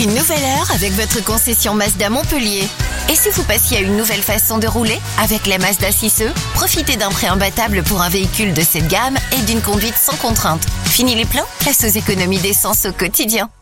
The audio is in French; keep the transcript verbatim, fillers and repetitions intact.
Une nouvelle heure avec votre concession Mazda Montpellier. Et si vous passiez à une nouvelle façon de rouler avec la Mazda six e, profitez d'un prêt imbattable pour un véhicule de cette gamme et d'une conduite sans contrainte. Fini les plans, place aux économies d'essence au quotidien.